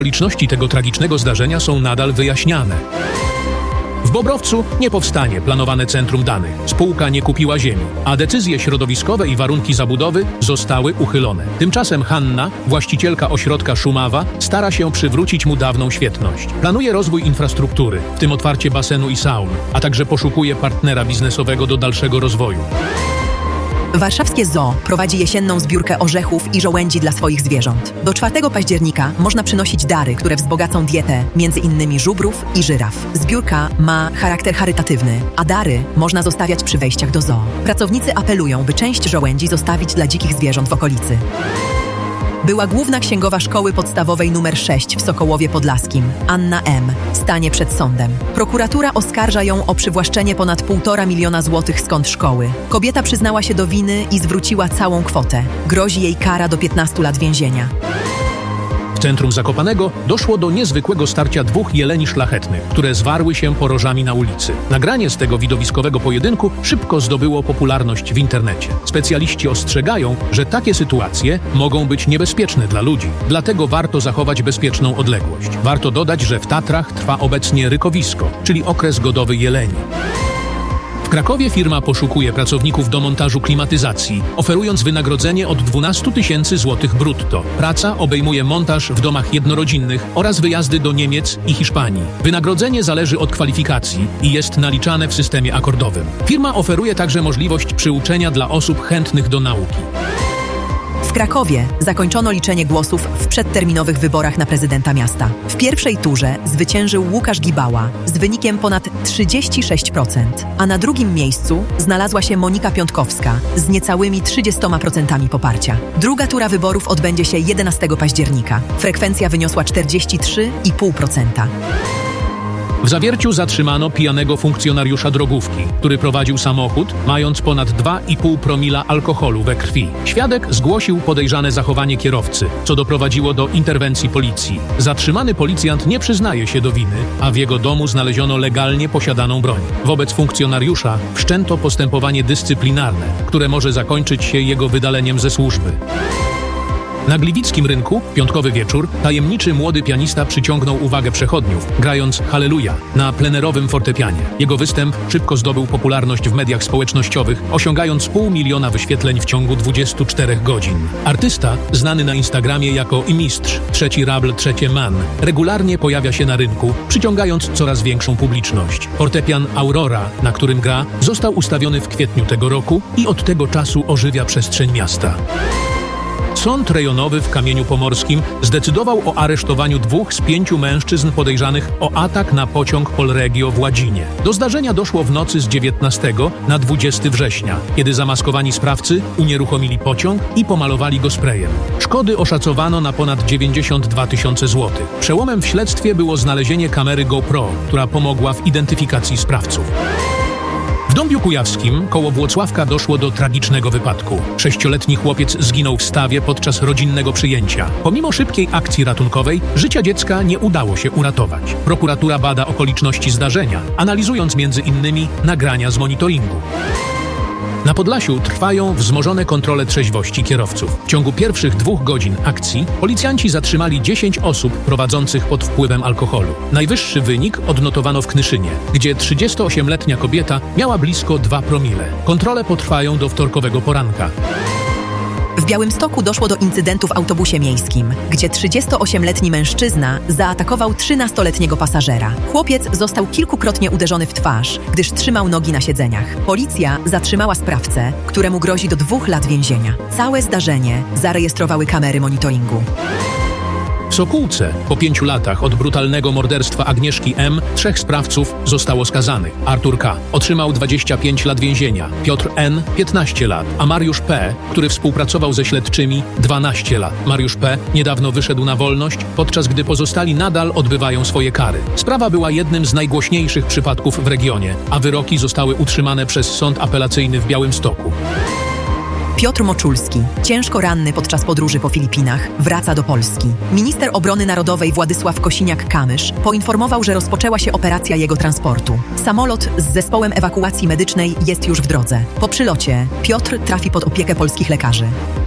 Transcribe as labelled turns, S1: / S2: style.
S1: Okoliczności tego tragicznego zdarzenia są nadal wyjaśniane. W Bobrowcu nie powstanie planowane centrum danych. Spółka nie kupiła ziemi, a decyzje środowiskowe i warunki zabudowy zostały uchylone. Tymczasem Hanna, właścicielka ośrodka Szumawa, stara się przywrócić mu dawną świetność. Planuje rozwój infrastruktury, w tym otwarcie basenu i saun, a także poszukuje partnera biznesowego do dalszego rozwoju.
S2: Warszawskie Zoo prowadzi jesienną zbiórkę orzechów i żołędzi dla swoich zwierząt. Do 4 października można przynosić dary, które wzbogacą dietę między innymi żubrów i żyraf. Zbiórka ma charakter charytatywny, a dary można zostawiać przy wejściach do zoo. Pracownicy apelują, by część żołędzi zostawić dla dzikich zwierząt w okolicy. Była główna księgowa szkoły podstawowej nr 6 w Sokołowie Podlaskim, Anna M., stanie przed sądem. Prokuratura oskarża ją o przywłaszczenie ponad 1,5 miliona złotych z kont szkoły. Kobieta przyznała się do winy i zwróciła całą kwotę. Grozi jej kara do 15 lat więzienia.
S1: W centrum Zakopanego doszło do niezwykłego starcia 2 jeleni szlachetnych, które zwarły się porożami na ulicy. Nagranie z tego widowiskowego pojedynku szybko zdobyło popularność w internecie. Specjaliści ostrzegają, że takie sytuacje mogą być niebezpieczne dla ludzi, dlatego warto zachować bezpieczną odległość. Warto dodać, że w Tatrach trwa obecnie rykowisko, czyli okres godowy jeleni. W Krakowie firma poszukuje pracowników do montażu klimatyzacji, oferując wynagrodzenie od 12 000 złotych brutto. Praca obejmuje montaż w domach jednorodzinnych oraz wyjazdy do Niemiec i Hiszpanii. Wynagrodzenie zależy od kwalifikacji i jest naliczane w systemie akordowym. Firma oferuje także możliwość przyuczenia dla osób chętnych do nauki.
S2: W Krakowie zakończono liczenie głosów w przedterminowych wyborach na prezydenta miasta. W pierwszej turze zwyciężył Łukasz Gibała z wynikiem ponad 36%, a na drugim miejscu znalazła się Monika Piątkowska z niecałymi 30% poparcia. Druga tura wyborów odbędzie się 11 października. Frekwencja wyniosła 43,5%.
S1: W Zawierciu zatrzymano pijanego funkcjonariusza drogówki, który prowadził samochód, mając ponad 2,5 promila alkoholu we krwi. Świadek zgłosił podejrzane zachowanie kierowcy, co doprowadziło do interwencji policji. Zatrzymany policjant nie przyznaje się do winy, a w jego domu znaleziono legalnie posiadaną broń. Wobec funkcjonariusza wszczęto postępowanie dyscyplinarne, które może zakończyć się jego wydaleniem ze służby. Na gliwickim rynku, piątkowy wieczór, tajemniczy młody pianista przyciągnął uwagę przechodniów, grając Halleluja na plenerowym fortepianie. Jego występ szybko zdobył popularność w mediach społecznościowych, osiągając 500 000 wyświetleń w ciągu 24 godzin. Artysta, znany na Instagramie jako i mistrz, trzeci rabl, trzecie man, regularnie pojawia się na rynku, przyciągając coraz większą publiczność. Fortepian Aurora, na którym gra, został ustawiony w kwietniu tego roku i od tego czasu ożywia przestrzeń miasta. Sąd rejonowy w Kamieniu Pomorskim zdecydował o aresztowaniu 2 z 5 mężczyzn podejrzanych o atak na pociąg Polregio w Ładzinie. Do zdarzenia doszło w nocy z 19 na 20 września, kiedy zamaskowani sprawcy unieruchomili pociąg i pomalowali go sprayem. Szkody oszacowano na ponad 92 000 złotych. Przełomem w śledztwie było znalezienie kamery GoPro, która pomogła w identyfikacji sprawców. W Dąbiu Kujawskim, koło Włocławka, doszło do tragicznego wypadku. 6-letni chłopiec zginął w stawie podczas rodzinnego przyjęcia. Pomimo szybkiej akcji ratunkowej, życia dziecka nie udało się uratować. Prokuratura bada okoliczności zdarzenia, analizując m.in. nagrania z monitoringu. Na Podlasiu trwają wzmożone kontrole trzeźwości kierowców. W ciągu pierwszych 2 godzin akcji policjanci zatrzymali 10 osób prowadzących pod wpływem alkoholu. Najwyższy wynik odnotowano w Knyszynie, gdzie 38-letnia kobieta miała blisko 2 promile. Kontrole potrwają do wtorkowego poranka.
S2: W Białymstoku doszło do incydentu w autobusie miejskim, gdzie 38-letni mężczyzna zaatakował 13-letniego pasażera. Chłopiec został kilkukrotnie uderzony w twarz, gdyż trzymał nogi na siedzeniach. Policja zatrzymała sprawcę, któremu grozi do 2 lat więzienia. Całe zdarzenie zarejestrowały kamery monitoringu.
S1: W Sokółce po 5 latach od brutalnego morderstwa Agnieszki M. 3 sprawców zostało skazanych. Artur K. otrzymał 25 lat więzienia, Piotr N. 15 lat, a Mariusz P., który współpracował ze śledczymi, 12 lat. Mariusz P. niedawno wyszedł na wolność, podczas gdy pozostali nadal odbywają swoje kary. Sprawa była jednym z najgłośniejszych przypadków w regionie, a wyroki zostały utrzymane przez Sąd Apelacyjny w Białymstoku.
S2: Piotr Moczulski, ciężko ranny podczas podróży po Filipinach, wraca do Polski. Minister Obrony Narodowej Władysław Kosiniak-Kamysz poinformował, że rozpoczęła się operacja jego transportu. Samolot z zespołem ewakuacji medycznej jest już w drodze. Po przylocie Piotr trafi pod opiekę polskich lekarzy.